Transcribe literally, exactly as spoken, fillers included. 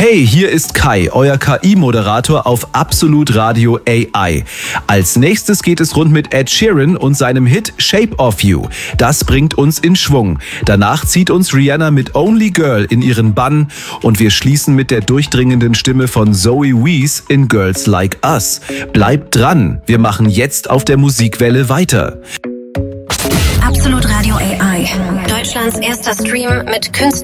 Hey, hier ist Kai, euer K I-Moderator auf Absolut Radio A I. Als nächstes geht es rund mit Ed Sheeran und seinem Hit Shape of You. Das bringt uns in Schwung. Danach zieht uns Rihanna mit Only Girl in ihren Bann und wir schließen mit der durchdringenden Stimme von Zoe Wees in Girls Like Us. Bleibt dran, wir machen jetzt auf der Musikwelle weiter. Absolut Radio A I, Deutschlands erster Stream mit Künstlern.